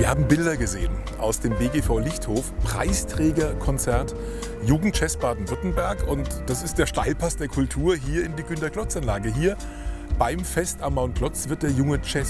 Wir haben Bilder gesehen aus dem BGV Lichthof, Preisträgerkonzert Jugendjazz Baden-Württemberg, und das ist der Steilpass der Kultur hier in die Günter-Klotz-Anlage. Hier beim Fest am Mount Klotz wird der junge Jazz